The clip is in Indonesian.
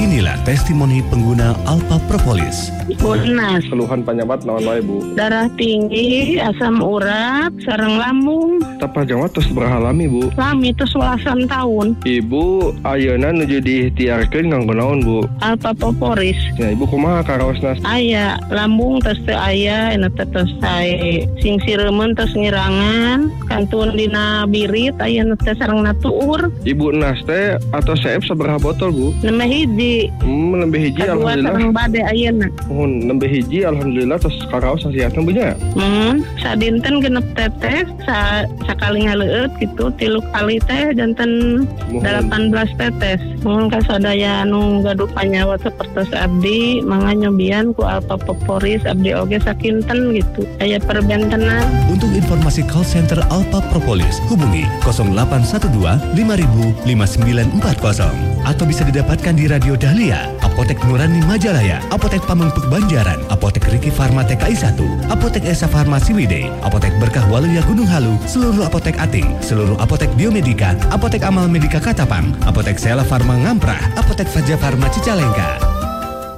Inilah testimoni pengguna Alpha Propolis. Bunas, Keluhan penyebab naon wae Bu? darah tinggi, asam urat, sareng lambung, Tapa jawab terus berhalami Bu. lami terus welasan tahun. Ibu ayeuna nuju diikhtiarkeun nganggo naon Bu? Alpha Propolis. Ya Ibu kumaha karaosna? Aya lambung tes teu aya, ena teh tes sae. Sing sireumeun tes ngirangan, kantun dina birit aya nu teh sareng natuur. Ibu Nas teh atau CF sabaraha botol Bu? Nemeh hiji, Nembe hiji kadua alhamdulillah. sareng bade ayeuna. Nembe hiji alhamdulillah terus karaos hasiatna Bu nya. Sadinten genep tetes, sakali ngaleueut gitu, 3 kali teh janten 18 tetes. Mohon kasadaya anu gaduh panyawa sapertos abdi, mangga nyobian ku Alpha Propolis abdi oge sakinten gitu. Aya perbentenan. Untuk informasi call center Alpha Propolis, hubungi 0812 5000 5940 atau bisa didapatkan di Radio Dahlia, Apotek Nurani Majalaya, Apotek Pamengpeuk Banjaran, Apotek Riki Farma TKI 1, Apotek Esa Farmasi Wide, Apotek Berkah Waluya Gunung Halu, seluruh apotek Ating, seluruh apotek Biomedika, Apotek Amal Medika Katapang, Apotek Sela Farma Ngamprah, Apotek Faja Farma Cicalengka.